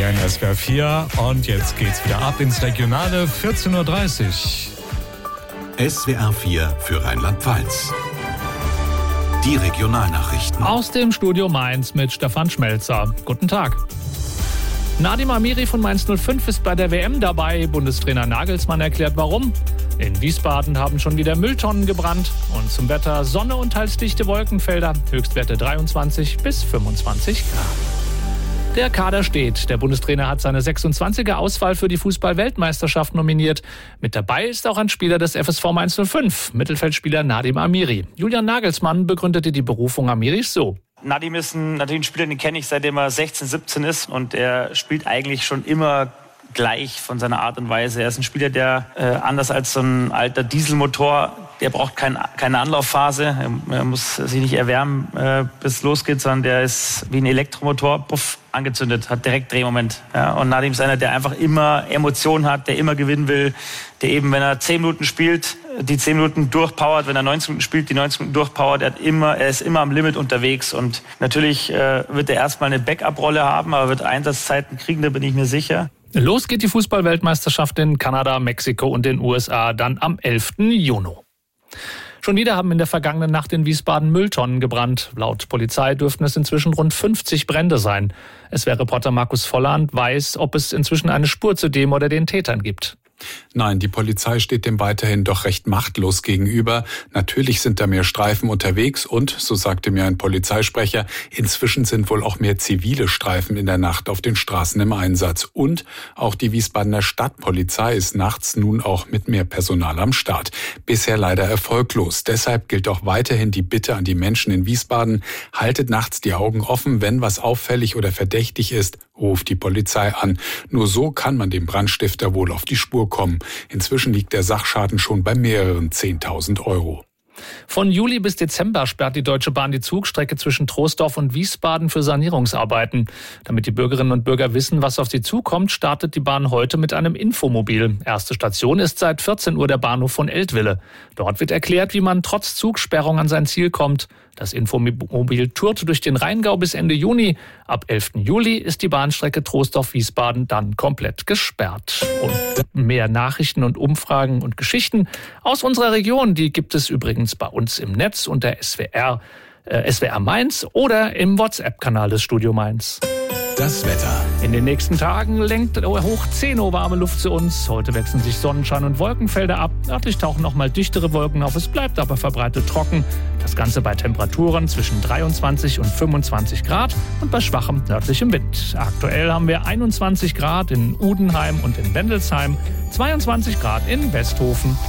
hier in SWR 4 und jetzt geht's wieder ab ins Regionale, 14.30 Uhr. SWR 4 für Rheinland-Pfalz. Die Regionalnachrichten. Aus dem Studio Mainz mit Stefan Schmelzer. Guten Tag. Nadim Amiri von Mainz 05 ist bei der WM dabei. Bundestrainer Nagelsmann erklärt warum. In Wiesbaden haben schon wieder Mülltonnen gebrannt. Und zum Wetter Sonne und teils dichte Wolkenfelder. Höchstwerte 23 bis 25 Grad. Der Kader steht. Der Bundestrainer hat seine 26er Auswahl für die Fußball-Weltmeisterschaft nominiert. Mit dabei ist auch ein Spieler des FSV Mainz 05, Mittelfeldspieler Nadim Amiri. Julian Nagelsmann begründete die Berufung Amiris so. Nadim ist natürlich ein Spieler, den kenne ich, seitdem er 16, 17 ist. Und er spielt eigentlich schon immer gleich von seiner Art und Weise. Er ist ein Spieler, der anders als so ein alter Dieselmotor, der braucht keine Anlaufphase. Er muss sich nicht erwärmen, bis es losgeht, sondern der ist wie ein Elektromotor, puff, angezündet, hat direkt Drehmoment. Ja, und Nadim ist einer, der einfach immer Emotionen hat, der immer gewinnen will, der eben, wenn er 10 Minuten spielt, die 10 Minuten durchpowert, wenn er 90 Minuten spielt, die 90 Minuten durchpowert. Er ist immer am Limit unterwegs und natürlich wird er erstmal eine Backup-Rolle haben, aber wird Einsatzzeiten kriegen, da bin ich mir sicher. Los geht die Fußball-Weltmeisterschaft in Kanada, Mexiko und den USA dann am 11. Juni. Schon wieder haben in der vergangenen Nacht in Wiesbaden Mülltonnen gebrannt. Laut Polizei dürften es inzwischen rund 50 Brände sein. SWR-Reporter Markus Volland weiß, ob es inzwischen eine Spur zu dem oder den Tätern gibt. Nein, die Polizei steht dem weiterhin doch recht machtlos gegenüber. Natürlich sind da mehr Streifen unterwegs und, so sagte mir ein Polizeisprecher, inzwischen sind wohl auch mehr zivile Streifen in der Nacht auf den Straßen im Einsatz. Und auch die Wiesbadener Stadtpolizei ist nachts nun auch mit mehr Personal am Start. Bisher leider erfolglos. Deshalb gilt auch weiterhin die Bitte an die Menschen in Wiesbaden: Haltet nachts die Augen offen, wenn was auffällig oder verdächtig ist, ruft die Polizei an. Nur so kann man dem Brandstifter wohl auf die Spur kommen. Inzwischen liegt der Sachschaden schon bei mehreren 10.000 Euro. Von Juli bis Dezember sperrt die Deutsche Bahn die Zugstrecke zwischen Troisdorf und Wiesbaden für Sanierungsarbeiten. Damit die Bürgerinnen und Bürger wissen, was auf sie zukommt, startet die Bahn heute mit einem Infomobil. Erste Station ist seit 14 Uhr der Bahnhof von Eltville. Dort wird erklärt, wie man trotz Zugsperrung an sein Ziel kommt. Das Infomobil tourt durch den Rheingau bis Ende Juni. Ab 11. Juli ist die Bahnstrecke Troisdorf-Wiesbaden dann komplett gesperrt. Und mehr Nachrichten und Umfragen und Geschichten aus unserer Region, die gibt es übrigens bei uns im Netz unter SWR Mainz oder im WhatsApp-Kanal des Studio Mainz. Das Wetter. In den nächsten Tagen lenkt hoch 10 Uhr warme Luft zu uns. Heute wechseln sich Sonnenschein und Wolkenfelder ab. Örtlich tauchen nochmal dichtere Wolken auf. Es bleibt aber verbreitet trocken. Das Ganze bei Temperaturen zwischen 23 und 25 Grad und bei schwachem nördlichem Wind. Aktuell haben wir 21 Grad in Udenheim und in Wendelsheim, 22 Grad in Westhofen.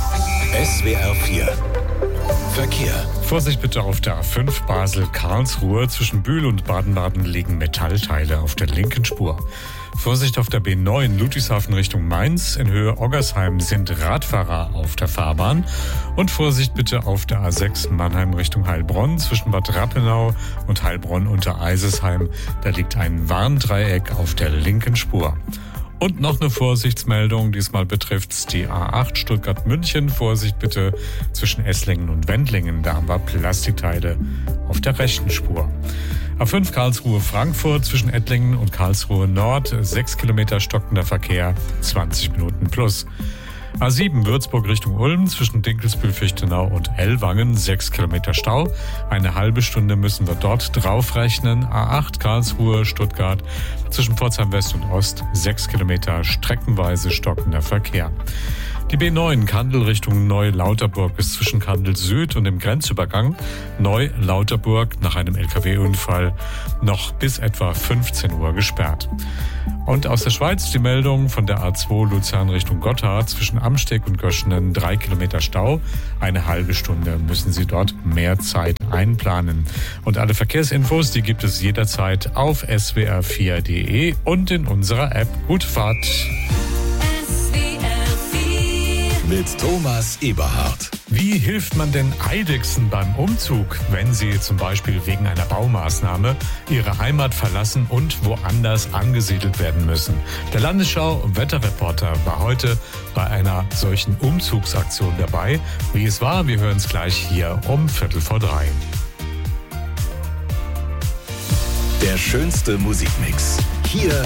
SWR 4 Verkehr. Vorsicht bitte auf der A5 Basel-Karlsruhe. Zwischen Bühl und Baden-Baden liegen Metallteile auf der linken Spur. Vorsicht auf der B9 Ludwigshafen Richtung Mainz. In Höhe Oggersheim sind Radfahrer auf der Fahrbahn. Und Vorsicht bitte auf der A6 Mannheim Richtung Heilbronn. Zwischen Bad Rappenau und Heilbronn unter Eisesheim. Da liegt ein Warndreieck auf der linken Spur. Und noch eine Vorsichtsmeldung, diesmal betrifft's die A8 Stuttgart-München. Vorsicht bitte zwischen Esslingen und Wendlingen, da haben wir Plastikteile auf der rechten Spur. A5 Karlsruhe-Frankfurt zwischen Ettlingen und Karlsruhe Nord, 6 Kilometer stockender Verkehr, 20 Minuten plus. A7 Würzburg Richtung Ulm zwischen Dinkelsbühl-Fichtenau und Ellwangen, 6 Kilometer Stau. Eine halbe Stunde müssen wir dort draufrechnen. A8 Karlsruhe, Stuttgart zwischen Pforzheim West und Ost, 6 Kilometer streckenweise stockender Verkehr. Die B9 Kandel Richtung Neu-Lauterburg ist zwischen Kandel Süd und dem Grenzübergang Neu-Lauterburg nach einem LKW-Unfall noch bis etwa 15 Uhr gesperrt. Und aus der Schweiz die Meldung von der A2 Luzern Richtung Gotthard zwischen Amsteg und Göschenen, 3 Kilometer Stau. Eine halbe Stunde müssen Sie dort mehr Zeit einplanen. Und alle Verkehrsinfos, die gibt es jederzeit auf swr4.de und in unserer App. Gute Fahrt! Mit Thomas Eberhardt. Wie hilft man denn Eidechsen beim Umzug, wenn sie zum Beispiel wegen einer Baumaßnahme ihre Heimat verlassen und woanders angesiedelt werden müssen? Der Landesschau-Wetterreporter war heute bei einer solchen Umzugsaktion dabei. Wie es war, wir hören es gleich hier um 2:15. Der schönste Musikmix. Hier